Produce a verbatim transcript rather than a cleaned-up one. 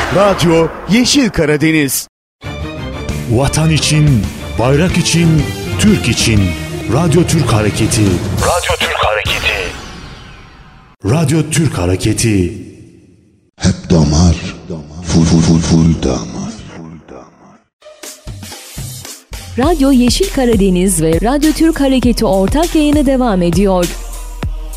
Radyo Yeşil Karadeniz. Vatan için, bayrak için, Türk için. Radyo Türk Hareketi. Radyo Türk Hareketi. Radyo Türk Hareketi. Hep damar, full full full full damar. Radyo Yeşil Karadeniz ve Radyo Türk Hareketi ortak yayını devam ediyor.